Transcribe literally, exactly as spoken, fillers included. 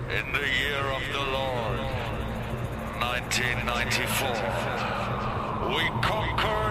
In the year of the Lord, nineteen ninety-four, we conquered